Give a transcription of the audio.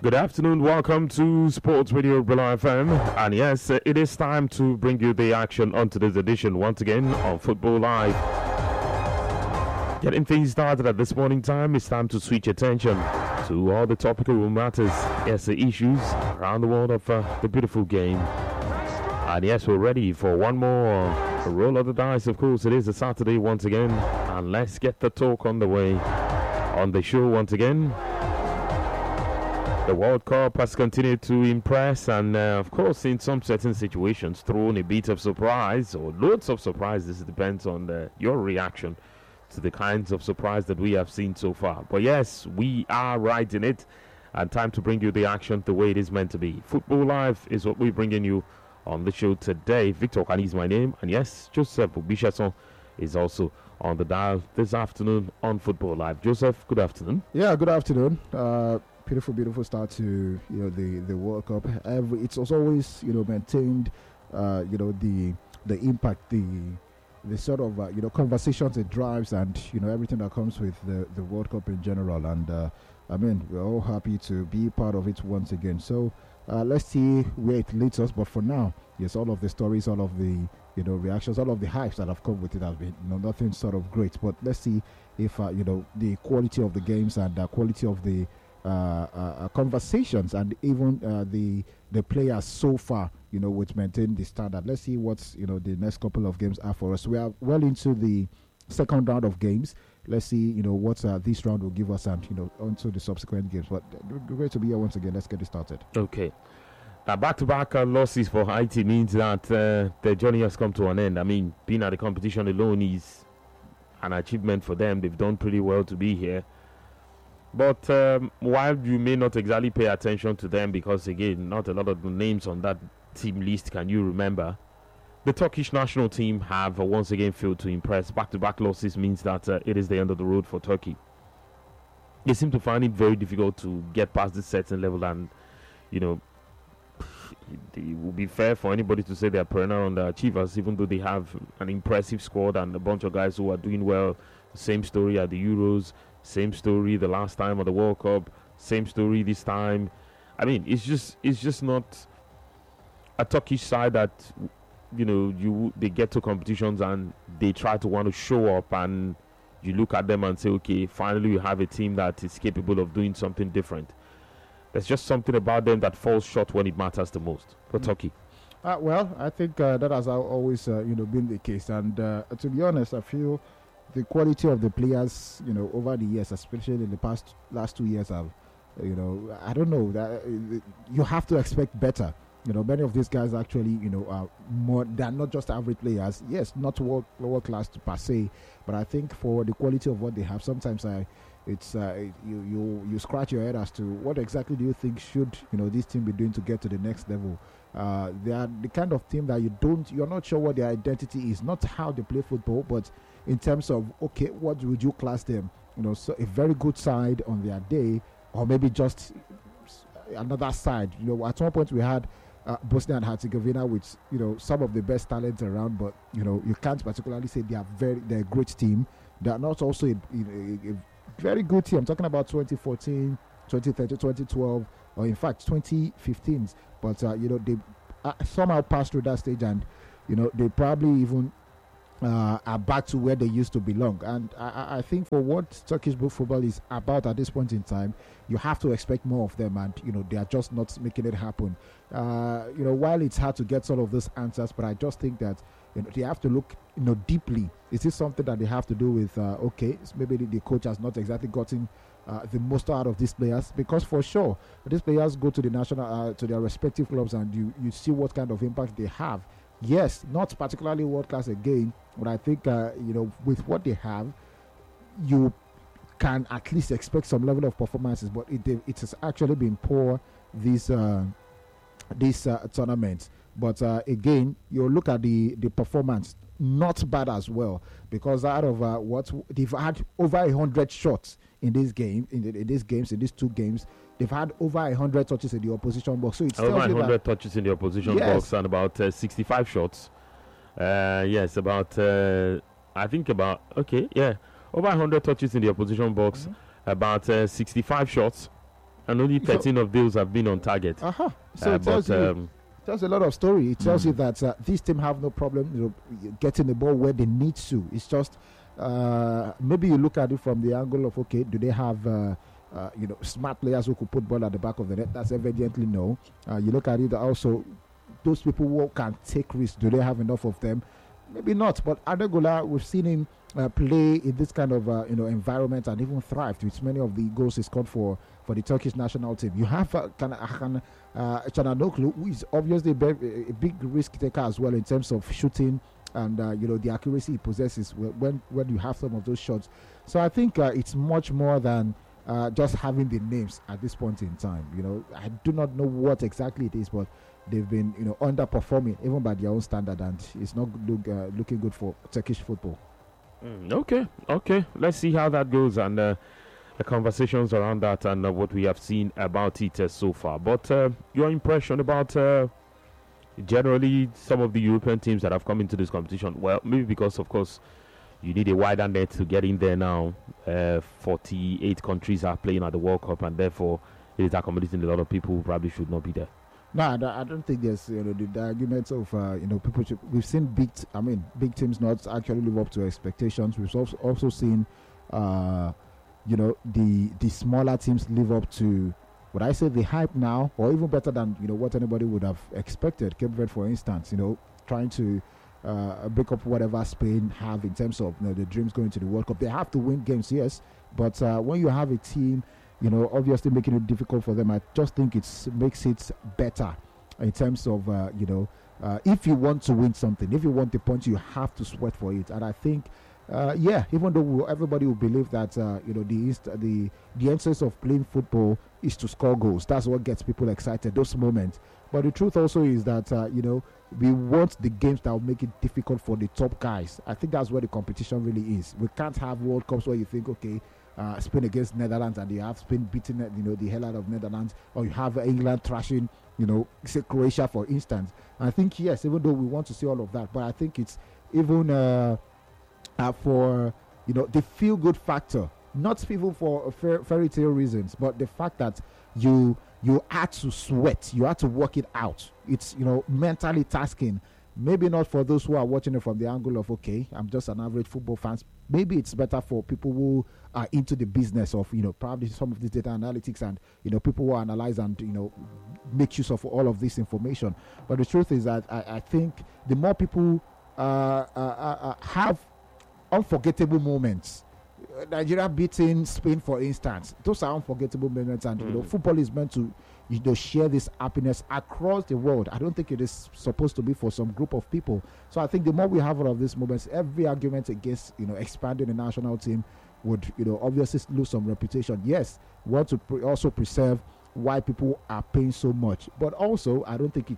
Good afternoon. Welcome to Sports Radio Bella FM. And yes, it is time to bring you the action on today's edition once again on Football Live. Getting things started at this morning time, it's time to switch attention to all the topical matters, yes, the issues around the world of the beautiful game. And yes, we're ready for one more roll of the dice. Of course, it is a Saturday once again. And let's get the talk on the way on the show once again. The World Cup has continued to impress and, of course, in some certain situations, thrown a bit of surprise or loads of surprises. It depends on your reaction to the kinds of surprise that we have seen so far. But yes, we are right in it, and time to bring you the action the way it is meant to be. Football Live is what we're bringing you on the show today. Victor Kani is my name, and yes, Joseph Obishason is also on the dial this afternoon on Football Live. Joseph, good afternoon. Yeah, good afternoon. Beautiful start to the World Cup. It's also always maintained the impact, the sort of conversations it drives, and everything that comes with the World Cup in general. And I mean, we're all happy to be part of it once again. So let's see where it leads us. But for now, yes, all of the stories, all of the reactions, all of the hypes that have come with it has been nothing sort of great. But let's see if the quality of the games and the quality of the conversations and even the players so far, which maintain the standard. Let's see what's the next couple of games are for us. We are well into the second round of games. Let's see what this round will give us, and onto the subsequent games. But great to be here once again. Let's get it started. Okay. Back-to-back losses for Haiti means that their journey has come to an end. I mean, being at the competition alone is an achievement for them. They've done pretty well to be here. But while you may not exactly pay attention to them, because again, not a lot of the names on that team list can you remember, the Turkish national team have once again failed to impress. Back-to-back losses means that it is the end of the road for Turkey. They seem to find it very difficult to get past this certain level, and it would be fair for anybody to say they are perennial underachievers, even though they have an impressive squad and a bunch of guys who are doing well. Same story at the Euros. Same story the last time at the World Cup. Same story this time. I mean, it's just not a Turkish side that they get to competitions and they try to want to show up, and you look at them and say, okay, finally we have a team that is capable of doing something different. There's just something about them that falls short when it matters the most for Turkey. Well, I think that has always been the case, and to be honest, I feel the quality of the players, over the years, especially in the last 2 years, have, I don't know, that you have to expect better. Many of these guys actually, are more. They're not just average players. Yes, not world class per se, but I think for the quality of what they have, sometimes you scratch your head as to what exactly do you think should this team be doing to get to the next level. They are the kind of team that you're not sure what their identity is, not how they play football, but in terms of, okay, what would you class them? So a very good side on their day, or maybe just another side. At one point we had Bosnia and Herzegovina with some of the best talents around, but you can't particularly say they're a great team. They are not also a very good team. I'm talking about 2014, 2013, 2012, or in fact 2015. But they somehow passed through that stage, and they probably even are back to where they used to belong. And I think for what Turkish football is about at this point in time, you have to expect more of them, and they are just not making it happen. While it's hard to get some of those answers, but I just think that they have to look deeply. Is this something that they have to do with maybe the coach has not exactly gotten the most out of these players? Because for sure these players go to the national to their respective clubs, and you see what kind of impact they have. Yes, not particularly world class again, but I think with what they have, you can at least expect some level of performances. But it has actually been poor this tournament. But again, you look at the performance, not bad as well, because out of what they've had over 100 shots in this game, in these two games, they've had over 100 touches in the opposition box. So it's over 100 touches in the opposition box and about 65 shots. Yes, about over 100 touches in the opposition box, about 65 shots. And only 13 of those have been on target. So it tells you. Tells a lot of story. It tells you that this team have no problem, getting the ball where they need to. It's just maybe you look at it from the angle of, okay, do they have smart players who could put ball at the back of the net? That's evidently no. You look at it also, those people who can take risks, do they have enough of them? Maybe not. But Adegola, we've seen him play in this kind of environment and even thrived with many of the goals he scored for the Turkish national team. You have Çalhanoğlu, who is obviously a big risk taker as well in terms of shooting and the accuracy he possesses when you have some of those shots. So I think it's much more than just having the names at this point in time. I do not know what exactly it is, but they've been underperforming even by their own standard, and it's not looking good for Turkish football. Okay. Let's see how that goes, and the conversations around that and what we have seen about it so far. But your impression about generally some of the European teams that have come into this competition? Well, maybe because, of course, you need a wider net to get in there now. 48 countries are playing at the World Cup, and therefore it is accommodating a lot of people who probably should not be there. No, I don't think there's the arguments of people. We've seen big teams not actually live up to expectations. We've also seen the smaller teams live up to, would I say, the hype now, or even better than what anybody would have expected. Cape Verde, for instance, trying to break up whatever Spain have in terms of the dreams going to the World Cup. They have to win games, yes, but when you have a team, obviously making it difficult for them, I just think it makes it better in terms of if you want to win something, if you want the point, you have to sweat for it. And I think even though everybody will believe that the essence of playing football is to score goals. That's what gets people excited, those moments. But the truth also is that we want the games that will make it difficult for the top guys. I think that's where the competition really is. We can't have World Cups where you think, okay, Spain against Netherlands, and you have Spain beating the hell out of Netherlands, or you have England thrashing say Croatia, for instance. And I think, yes, even though we want to see all of that, but I think it's even for the feel good factor, not people for fairy tale reasons, but the fact that you had to sweat, you had to work it out. It's mentally tasking. Maybe not for those who are watching it from the angle of, okay, I'm just an average football fan. Maybe it's better for people who are into the business of probably some of this data analytics, and people who analyze and make use of all of this information. But the truth is that I think the more people have unforgettable moments, Nigeria beating Spain, for instance, those are unforgettable moments, and football is meant to share this happiness across the world. I don't think it is supposed to be for some group of people. So I think the more we have all of these moments, every argument against expanding the national team would obviously lose some reputation. Yes, we want to also preserve why people are paying so much, but also I don't think it